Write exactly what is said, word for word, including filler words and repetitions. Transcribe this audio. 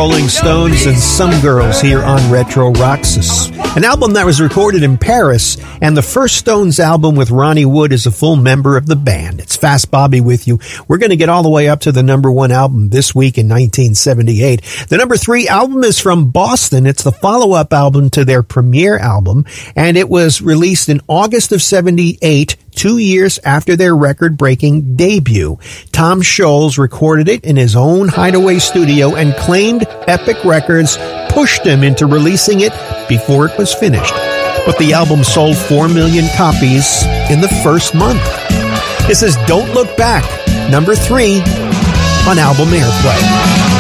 Rolling Stones and Some Girls here on Retro Roxas. An album that was recorded in Paris, and the first Stones album with Ronnie Wood as a full member of the band. It's Fast Bobby with you. We're going to get all the way up to the number one album this week in nineteen seventy-eight. The number three album is from Boston. It's the follow-up album to their premiere album, and it was released in August of seventy-eight, two years after their record-breaking debut. Tom Scholz recorded it in his own hideaway studio and claimed Epic Records pushed him into releasing it before it was finished. But the album sold four million copies in the first month. This is Don't Look Back, number three on Album Airplay.